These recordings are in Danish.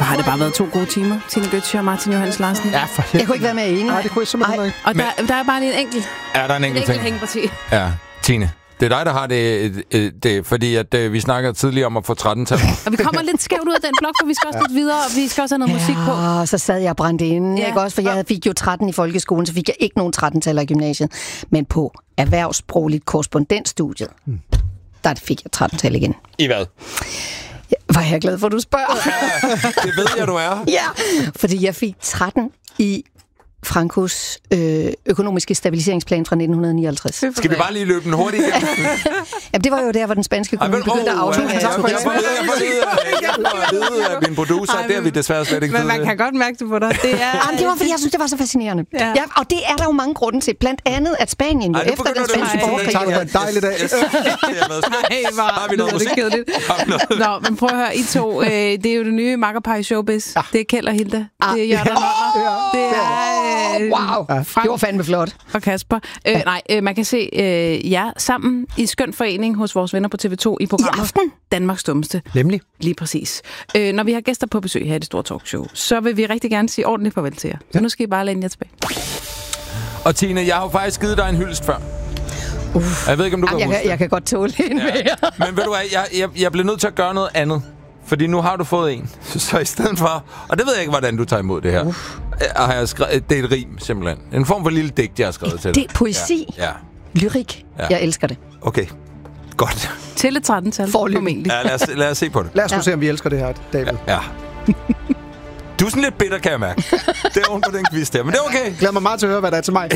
har det bare været 2 gode timer. Tine Gøtzsche og Martin Johs. Larsen. Ja, for helvede. Jeg kunne ikke være mere enig. Nej, det kunne jeg simpelthen ikke. Og der er bare lige en enkelt. Er der en enkelt ting? hængeparti. Ja, Tine. Det er dig, der har det fordi at vi snakker tidligere om at få 13-tal. Og vi kommer lidt skævt ud af den blok, for vi skal også lidt videre, og vi skal også have noget musik på. Og så sad jeg brændt inde, ikke også? For jeg fik jo 13 i folkeskolen, så fik jeg ikke nogen 13-taller i gymnasiet. Men på erhvervssprogligt korrespondentstudiet, der fik jeg 13-tal igen. I hvad? Var jeg glad for, at du spørger? Det ved jeg, du er. Ja, fordi jeg fik 13 i Frankos økonomiske stabiliseringsplan fra 1959. Skal vi bare lige løbe den hurtigt igennem? Jamen, det var jo der, hvor den spanske kommune begyndte at afhænge af. Jeg får at vide af min producer, det har vi desværre slet ikke. Men man kan godt mærke det på dig. Det var, fordi jeg synes, det var så fascinerende. Ja, og det er der jo mange grunde til. Blandt andet, at Spanien jo efter den spanske borgerkrig... Det var en dejlig dag. Har vi noget musik? Nå, men prøv at høre, I to. Det er jo det nye makkerpar i showbiz. Det er Kjeld og Hilda. Det er Jørgen og Nonner. Det er... Wow, det var fandme flot. Og Kasper. Man kan se jer sammen i skøn forening hos vores venner på TV2 i programmet I aften. Danmarks Dummeste. Nemlig. Lige præcis. Når vi har gæster på besøg her i det store talkshow, så vil vi rigtig gerne sige ordentligt farvel til jer. Så nu skal I bare læne jer tilbage. Og Tine, jeg har jo faktisk givet dig en hyldest før. Jeg ved ikke, om du kan huske det. Jeg kan godt tåle en mere. Men ved du hvad, jeg bliver nødt til at gøre noget andet. Fordi nu har du fået en. Så i stedet for... Og det ved jeg ikke, hvordan du tager imod det her. Har jeg skrevet, det er et rim, simpelthen. En form for lille digt, jeg har skrevet til dig. Det er poesi. Ja. Lyrik. Ja. Jeg elsker det. Okay. Godt. Til et 13-tal. Formentlig. Ja, lad os se på det. Lad os nu se, om vi elsker det her, David. Ja. Du er sådan lidt bitter, kan jeg mærke. Det er oven på den quiz der, men det er okay. Glæder mig meget til at høre, hvad der er til mig.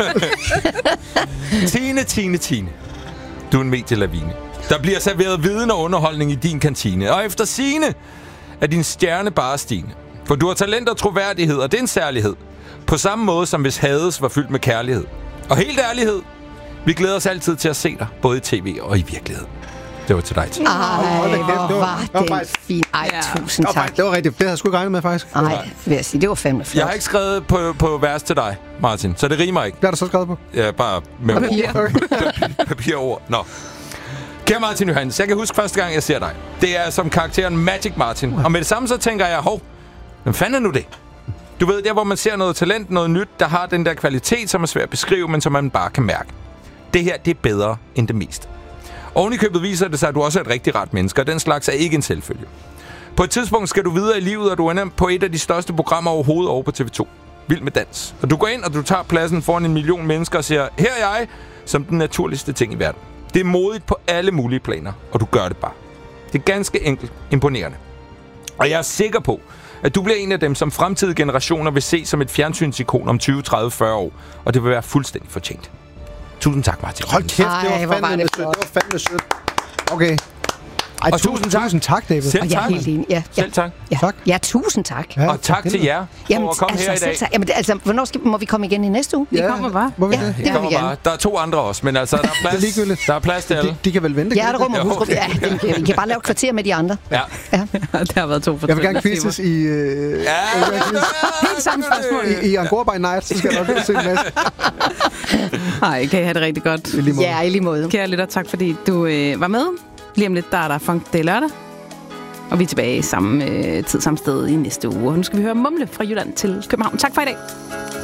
Tine. Du er en medielavine. Der bliver serveret viden og underholdning i din kantine. Og efter sigende er din stjerne bare stigende. For du har talent og troværdighed, og det er en særlighed. På samme måde som hvis Hades var fyldt med kærlighed. Og helt ærlighed, vi glæder os altid til at se dig, både i tv og i virkelighed. Det var til dig, Tine. Hvor var den fin. Tusind tak. Det var rigtigt. Det havde jeg sgu ikke regnet med, faktisk. Nej, vil jeg sige. Det var fandme flot. Jeg har ikke skrevet på vers til dig, Martin, så det rimer ikke. Hvad er der så skrevet på? Ja, bare med papirord. Nå. Kære Martin Johs, jeg kan huske første gang, jeg ser dig. Det er som karakteren Magic Martin. Og med det samme så tænker jeg, hvem fanden er nu det? Du ved, der hvor man ser noget talent, noget nyt, der har den der kvalitet, som er svært at beskrive, men som man bare kan mærke. Det her, det er bedre end det meste. Oven i købet viser det sig, at du også er et rigtig ret menneske, og den slags er ikke en selvfølge. På et tidspunkt skal du videre i livet, og du ender på et af de største programmer overhovedet over på TV2. Vild med dans. Og du går ind, og du tager pladsen foran 1 million mennesker og siger, her er jeg, som den naturligste ting i verden. Det er modigt på alle mulige planer, og du gør det bare. Det er ganske enkelt imponerende. Og jeg er sikker på, at du bliver en af dem, som fremtidige generationer vil se som et fjernsynsikon om 20, 30, 40 år. Og det vil være fuldstændig fortjent. Tusind tak, Martin. Hold kæft, det var fandme sødt. Okay. Ej, og tusind tak, David. Selv og jeg er helt enig. Ja. Selv tak. Ja. Tak. Ja, tusind tak. Ja, og tak til jer for at komme her i dag. Jamen, hvornår må vi komme igen i næste uge? Vi kommer bare. Må vi det? Det vil vi gerne. Der er 2 andre også, men altså, der er plads, der er plads til alle. De kan vel vente? Hjerterum og husrum. Ja, vi kan bare lave et kvarter med de andre. Ja. Det har været 2 for 3 Jeg vil gerne quizzes i... Helt samme spørgsmål. I Angora by Night, så skal jeg nok se en masse. Hej, kan I have det rigtig godt. Ja, i lige måde. Kære lytter, tak fordi du var med. Lige om lidt, der er der Funk, det er lørdag. Og vi er tilbage samme tid, samme sted i næste uge. Og nu skal vi høre Mumle fra Jylland til København. Tak for i dag.